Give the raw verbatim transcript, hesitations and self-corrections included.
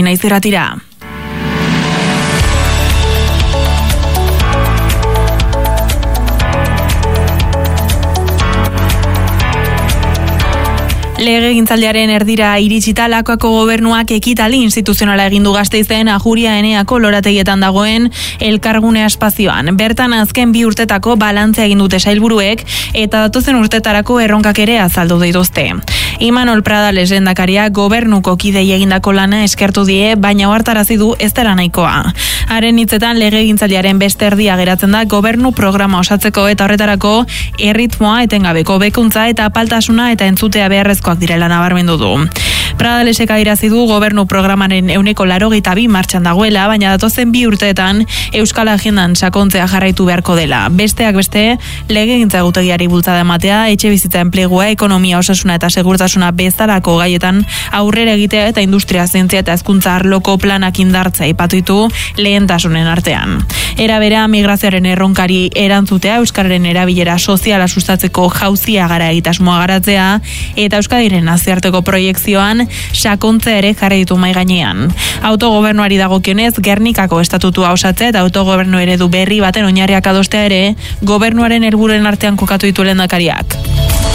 naiz irratira. Legegintzaldiaren erdira iritsita Lakuako gobernuak ekitali instituzionala egin du Gasteizen Ajuria Eneako lorategietan dagoen elkargunea espazioan. Bertan azken bi urtetako balantzea egin dute sailburuek eta datozen urtetarako erronkak ere azaldu dituzte. Imanol Pradales lehendakaria gobernuko kidei egindako lana eskertu die, baina ohartarazi du ez dela nahikoa. Haren hitzetan legegintzaldiaren beste erdia geratzen da gobernu programa osatzeko eta horretarako erritmoa etengabeko bekuntza eta apaltasuna eta entzutea beharrezko direla nabarmendu du. Pradalesek adirazi du gobernu programaren ehuneko laurogeita bi martxan dagoela, baina datozen bi urteetan Euskal Agendan sakontzea jarraitu beharko dela. Besteak beste, legegintza egutegiari bultzada ematea, etxebizitza enplegua, ekonomia, osasuna eta segurtasuna bezalako gaietan aurrera egitea eta industria, zientzia eta hezkuntza arloko planak indartzea aipatu ditu lehentasunen artean. Era bera, migrazioaren erronkari erantzutea, euskararen erabilera soziala sustatzeko jauzia gara egitasmoa garatzea eta Euskadiren nazioarteko proiekzioan sakontzea ere jarri ditu mahai gainean. Autogobernuari dagokionez, Gernikako estatutua osatzea eta autogobernu eredu berri baten oinarriak adostea ere gobernuaren helburuen artean kokatu ditu lehendakariak.